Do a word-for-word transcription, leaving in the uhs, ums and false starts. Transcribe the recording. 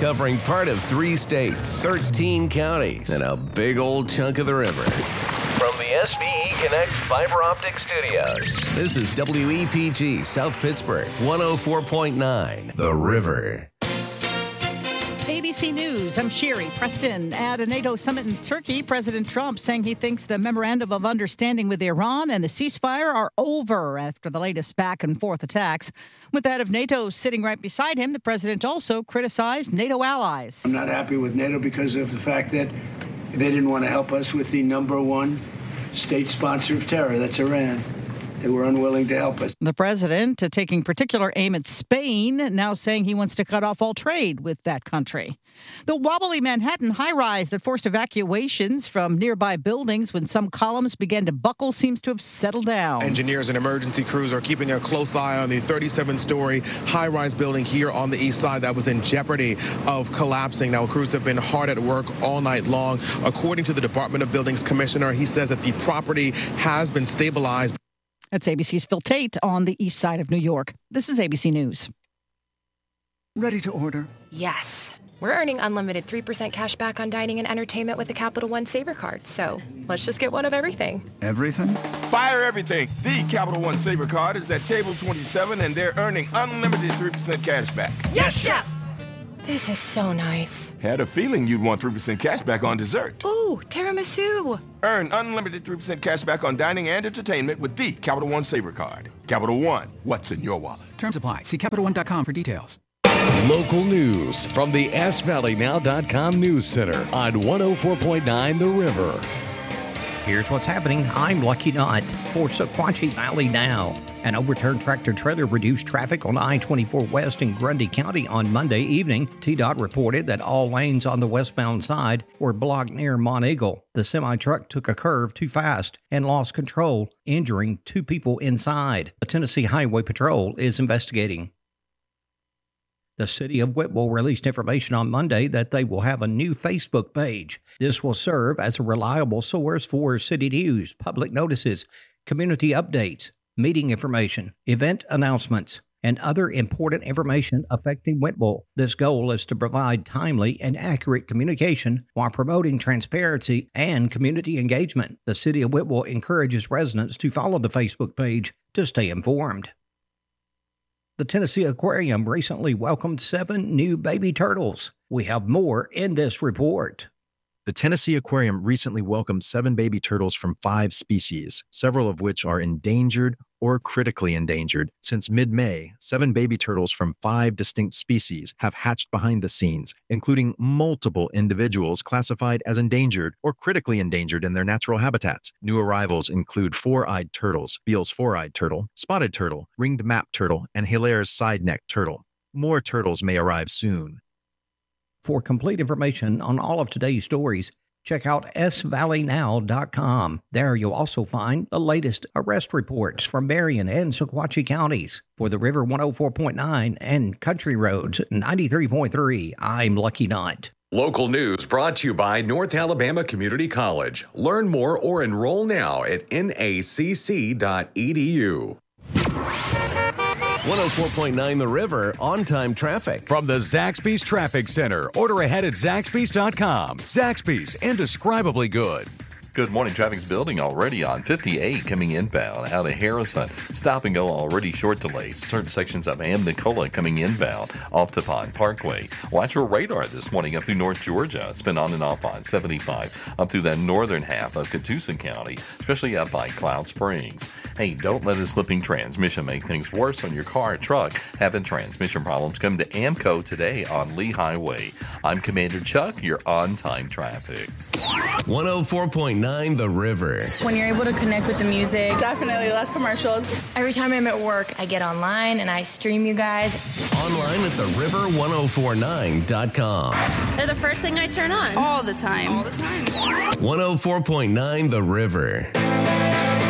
covering part of three states, thirteen counties, and a big old chunk of the river. From the S V E Connect Fiber Optic Studios, this is W E P G South Pittsburgh, one oh four point nine, The River. A B C News, I'm Sherry Preston. At a NATO summit in Turkey, President Trump saying he thinks the memorandum of understanding with Iran and the ceasefire are over after the latest back and forth attacks. With that of NATO sitting right beside him, the president also criticized NATO allies. I'm not happy with NATO because of the fact that they didn't want to help us with the number one state sponsor of terror, that's Iran. They were unwilling to help us. The president uh, taking particular aim at Spain, now saying he wants to cut off all trade with that country. The wobbly Manhattan high-rise that forced evacuations from nearby buildings when some columns began to buckle seems to have settled down. Engineers and emergency crews are keeping a close eye on the thirty-seven story high-rise building here on the east side that was in jeopardy of collapsing. Now, crews have been hard at work all night long. According to the Department of Buildings Commissioner, he says that the property has been stabilized. That's A B C's Phil Tate on the east side of New York. This is A B C News. Ready to order? Yes. We're earning unlimited three percent cash back on dining and entertainment with the Capital One Saver Card. So let's just get one of everything. Everything? Fire everything. The Capital One Saver Card is at table twenty-seven, and they're earning unlimited three percent cash back. Yes, Chef! This is so nice. Had a feeling you'd want three percent cash back on dessert. Ooh, tiramisu. Earn unlimited three percent cash back on dining and entertainment with the Capital One Saver Card. Capital One, what's in your wallet? Terms apply. See Capital One dot com for details. Local news from the S Valley Now dot com News Center on one oh four point nine The River. Here's what's happening. I'm Lucky Not. For Sequatchie Valley now. An overturned tractor-trailer reduced traffic on I twenty-four West in Grundy County on Monday evening. T DOT reported that all lanes on the westbound side were blocked near Monteagle. The semi-truck took a curve too fast and lost control, injuring two people inside. The Tennessee Highway Patrol is investigating. The city of Whitwell released information on Monday that they will have a new Facebook page. This will serve as a reliable source for city news, public notices, community updates, meeting information, event announcements, and other important information affecting Whitwell. This goal is to provide timely and accurate communication while promoting transparency and community engagement. The city of Whitwell encourages residents to follow the Facebook page to stay informed. The Tennessee Aquarium recently welcomed seven new baby turtles. We have more in this report. The Tennessee Aquarium recently welcomed seven baby turtles from five species, several of which are endangered or critically endangered. Since mid-May, seven baby turtles from five distinct species have hatched behind the scenes, including multiple individuals classified as endangered or critically endangered in their natural habitats. New arrivals include four-eyed turtles, Beale's four-eyed turtle, spotted turtle, ringed map turtle, and Hilaire's side-necked turtle. More turtles may arrive soon. For complete information on all of today's stories, check out S Valley Now dot com. There you'll also find the latest arrest reports from Marion and Sequatchie counties. For the River one oh four point nine and Country Roads ninety-three point three, I'm Lucky Not. Local news brought to you by North Alabama Community College. Learn more or enroll now at N A C C dot E D U. one oh four point nine The River, on-time traffic. From the Zaxby's Traffic Center. Order ahead at Zaxby's dot com. Zaxby's, indescribably good. Good morning. Traffic's building already on fifty-eight coming inbound out of Harrison. Stop and go already short delays. Certain sections of Am Nicola coming inbound off to Pine Parkway. Watch your radar this morning up through North Georgia. It's been on and off on seventy-five up through that northern half of Catoosa County, especially up by Cloud Springs. Hey, don't let a slipping transmission make things worse on your car or truck. Having transmission problems, come to AMCO today on Lee Highway. I'm Commander Chuck, your on-time traffic. one oh four point nine The River. When you're able to connect with the music. Definitely less commercials. Every time I'm at work, I get online and I stream you guys. Online at the river one oh four nine dot com. They're the first thing I turn on. All the time. All the time. one oh four point nine The River.